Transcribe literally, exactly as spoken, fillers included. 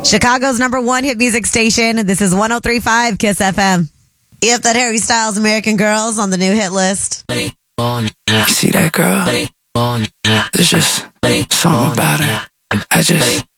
Chicago's number one hit music station. This is one oh three point five Kiss F M. If that Harry Styles American Girls on the new hit list. You see that girl? There's just something about her. I just